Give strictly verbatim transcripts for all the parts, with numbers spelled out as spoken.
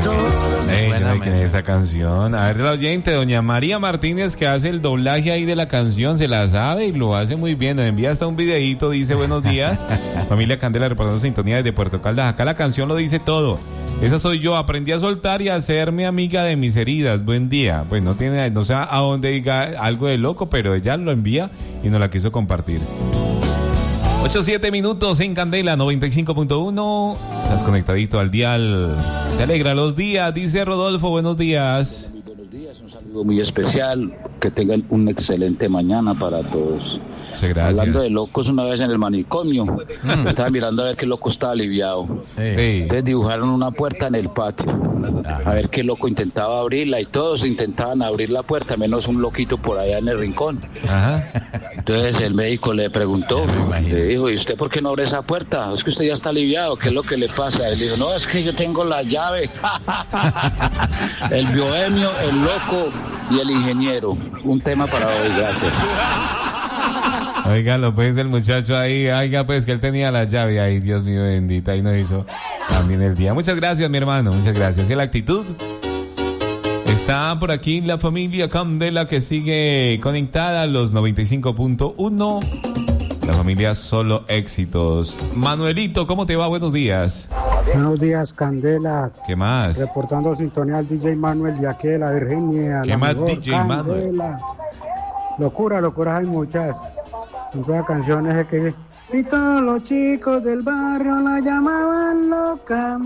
Ey, yo no sé quién es esa canción. A ver, la oyente, doña María Martínez, que hace el doblaje ahí de la canción, se la sabe y lo hace muy bien. Nos envía hasta un videíto, dice buenos días. Familia Candela reportando sintonía desde Puerto Caldas. Acá la canción lo dice todo. Esa soy yo, aprendí a soltar y a hacerme amiga de mis heridas. Buen día. Pues no tiene, no sé a dónde diga algo de loco, pero ella lo envía y nos la quiso compartir. ocho, siete minutos en Candela noventa y cinco punto uno. Estás conectadito al dial. Te alegra los días, dice Rodolfo. Buenos días. Muy buenos días, un saludo muy especial. Que tengan una excelente mañana para todos. Muchas gracias. Hablando de locos, una vez en el manicomio, mm. estaba mirando a ver qué loco estaba aliviado. Sí. Entonces dibujaron una puerta en el patio. Ajá. A ver qué loco intentaba abrirla y todos intentaban abrir la puerta, menos un loquito por allá en el rincón. Ajá. Entonces el médico le preguntó, le dijo, ¿y usted por qué no abre esa puerta? Es que usted ya está aliviado, ¿qué es lo que le pasa? Él dijo, no, es que yo tengo la llave. El bohemio, el loco y el ingeniero. Un tema para hoy, gracias. Oiga, lo pues el muchacho ahí, oiga pues que él tenía la llave ahí, Dios mío bendita, y nos hizo también el día. Muchas gracias, mi hermano, muchas gracias. Y la actitud. Está por aquí la familia Candela que sigue conectada a los noventa y cinco punto uno. La familia Solo Éxitos. Manuelito, ¿cómo te va? Buenos días. Buenos días, Candela. ¿Qué más? Reportando sintonía al D J Manuel de aquí de la Virginia. ¿Qué más, D J Candela. Manuel? Locura, locuras hay muchas. Una canción es que y todos los chicos del barrio la llamaban loca.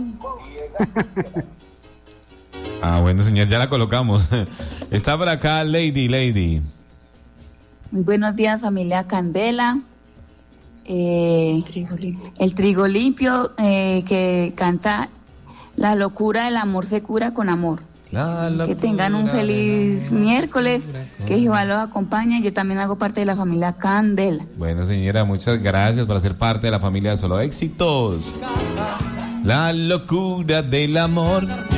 Ah, bueno, señor, ya la colocamos. Está por acá Lady, Lady. Muy buenos días, familia Candela. Eh, trigo el trigo limpio eh, que canta La locura del amor se cura con amor. Que tengan un feliz miércoles, que Jehová los acompañe. Yo también hago parte de la familia Candela. Bueno, señora, muchas gracias por ser parte de la familia de Solo Éxitos. La locura del amor